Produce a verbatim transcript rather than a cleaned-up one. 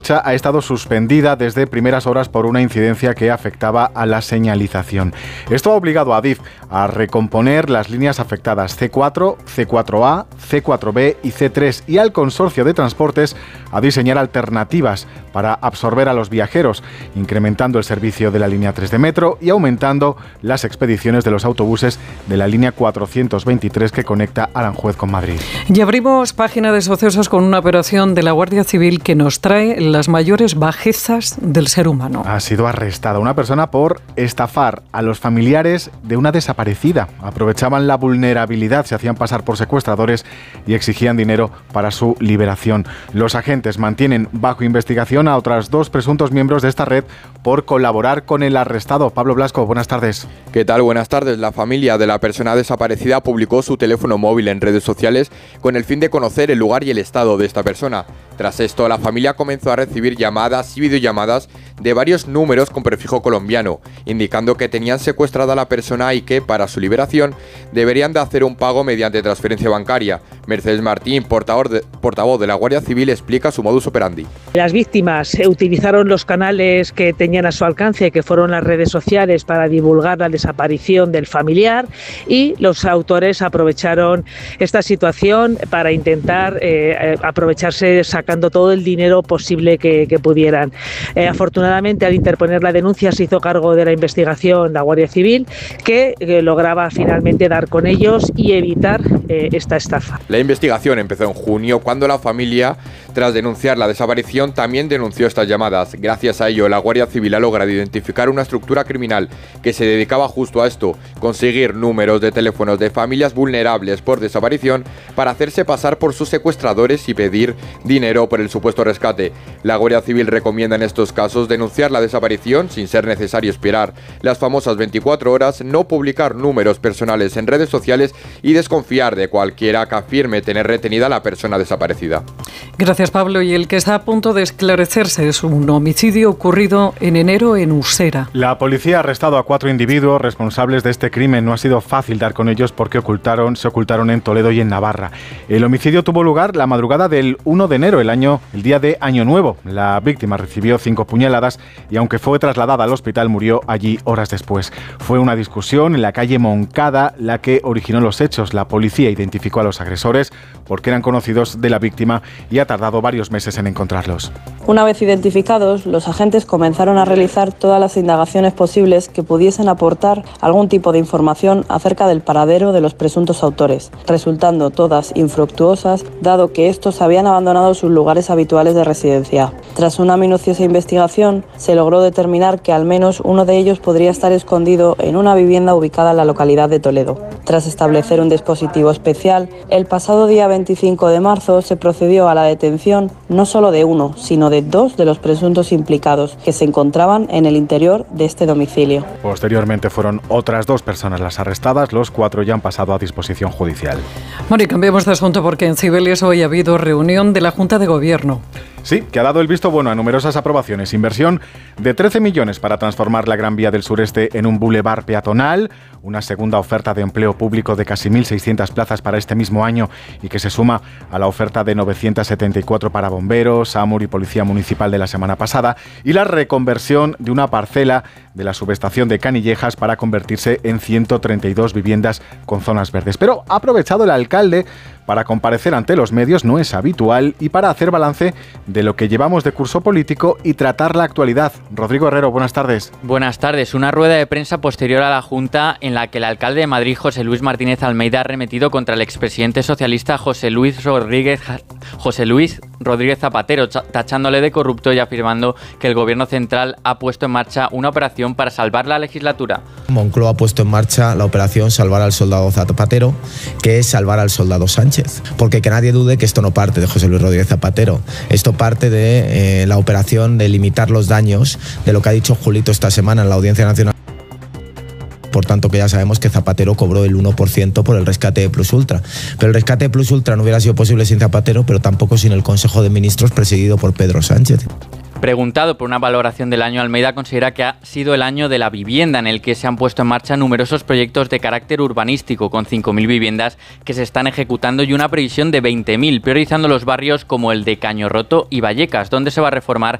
Ha estado suspendida desde primeras horas por una incidencia que afectaba a la señalización. Esto ha obligado a Adif a recomponer las líneas afectadas ce cuatro, ce cuatro A, ce cuatro be y ce tres y al Consorcio de Transportes a diseñar alternativas para absorber a los viajeros, incrementando el servicio de la línea tres de metro y aumentando las expediciones de los autobuses de la línea cuatrocientos veintitrés que conecta Aranjuez con Madrid. Y abrimos página de sucesos con una operación de la Guardia Civil que nos trae las mayores bajezas del ser humano. Ha sido arrestada una persona por estafar a los familiares de una desaparecida. Aprovechaban la vulnerabilidad, se hacían pasar por secuestradores y exigían dinero para su liberación. Los agentes mantienen bajo investigación a otras dos presuntos miembros de esta red por colaborar con el arrestado. Pablo Blasco, buenas tardes. ¿Qué tal? Buenas tardes. La familia de la persona desaparecida publicó su teléfono móvil en redes sociales con el fin de conocer el lugar y el estado de esta persona. Tras esto, la familia comenzó a recibir llamadas y videollamadas de varios números con prefijo colombiano, indicando que tenían secuestrada a la persona y que, para su liberación, deberían de hacer un pago mediante transferencia bancaria. Mercedes Martín, portavoz de, portavoz de la Guardia Civil, explica su modus operandi. Las víctimas utilizaron los canales que tenían a su alcance, que fueron las redes sociales, para divulgar la desaparición del familiar, y los autores aprovecharon esta situación para intentar eh, aprovecharse sacando todo el dinero posible que, que pudieran. Eh, afortunadamente, al interponer la denuncia, se hizo cargo de la investigación la Guardia Civil, que eh, lograba finalmente dar con ellos y evitar eh, esta estafa. La investigación empezó en junio, cuando la familia, tras denunciar la desaparición, también denunció estas llamadas. Gracias a ello, la Guardia Civil ha logrado identificar una estructura criminal que se dedicaba justo a esto: conseguir números de teléfonos de familias vulnerables por desaparición para hacerse pasar por sus secuestradores y pedir dinero por el supuesto rescate. La Guardia Civil recomienda en estos casos denunciar la desaparición sin ser necesario esperar las famosas veinticuatro horas, no publicar números personales en redes sociales y desconfiar de cualquiera que afirme tener retenida a la persona desaparecida. Gracias, Pablo. Y el que está a punto de esclarecerse es un homicidio ocurrido en enero en Usera. La policía ha arrestado a cuatro individuos responsables de este crimen. No ha sido fácil dar con ellos porque ocultaron, se ocultaron en Toledo y en Navarra. El homicidio tuvo lugar la madrugada del uno de enero, el año, el día de Año Nuevo. La víctima recibió cinco puñaladas y, aunque fue trasladada al hospital, murió allí horas después. Fue una discusión en la calle Moncada la que originó los hechos. La policía identificó a los agresores porque eran conocidos de la víctima y ha tardado varios meses en encontrarlos. Una vez identificados, los agentes comenzaron a realizar todas las indagaciones posibles que pudiesen aportar algún tipo de información acerca del paradero de los presuntos autores, resultando todas infructuosas, dado que estos habían abandonado sus lugares habituales de residencia. Tras una minuciosa investigación, se logró determinar que al menos uno de ellos podría estar escondido en una vivienda ubicada en la localidad de Toledo. Tras establecer un dispositivo especial, el pasado día veinticinco de marzo se procedió a la detención no solo de uno, sino de dos de los presuntos implicados que se encontraban en el interior de este domicilio. Posteriormente fueron otras dos personas las arrestadas, los cuatro ya han pasado a disposición judicial. Bueno, y cambiamos de asunto porque en Cibeles hoy ha habido reunión de la Junta de Gobierno. Sí, que ha dado el visto bueno a numerosas aprobaciones. Inversión de trece millones para transformar la Gran Vía del Sureste en un bulevar peatonal, una segunda oferta de empleo público de casi mil seiscientas plazas para este mismo año y que se suma a la oferta de novecientas setenta y cuatro para bomberos, SAMUR y Policía Municipal de la semana pasada, y la reconversión de una parcela de la subestación de Canillejas para convertirse en ciento treinta y dos viviendas con zonas verdes. Pero ha aprovechado el alcalde para comparecer ante los medios, no es habitual, y para hacer balance de lo que llevamos de curso político y tratar la actualidad. Rodrigo Herrero, buenas tardes. Buenas tardes. Una rueda de prensa posterior a la Junta en la que el alcalde de Madrid, José Luis Martínez Almeida, ha arremetido contra el expresidente socialista José Luis Rodríguez, José Luis Rodríguez Zapatero, tachándole de corrupto y afirmando que el gobierno central ha puesto en marcha una operación para salvar la legislatura. Moncloa ha puesto en marcha la operación Salvar al Soldado Zapatero, que es salvar al soldado Sánchez. Porque que nadie dude que esto no parte de José Luis Rodríguez Zapatero. Esto parte de eh, la operación de limitar los daños de lo que ha dicho Julito esta semana en la Audiencia Nacional. Por tanto, que ya sabemos que Zapatero cobró el uno por ciento por el rescate de Plus Ultra. Pero el rescate de Plus Ultra no hubiera sido posible sin Zapatero, pero tampoco sin el Consejo de Ministros presidido por Pedro Sánchez. Preguntado por una valoración del año, Almeida considera que ha sido el año de la vivienda, en el que se han puesto en marcha numerosos proyectos de carácter urbanístico, con cinco mil viviendas que se están ejecutando y una previsión de veinte mil, priorizando los barrios como el de Caño Roto y Vallecas, donde se va a reformar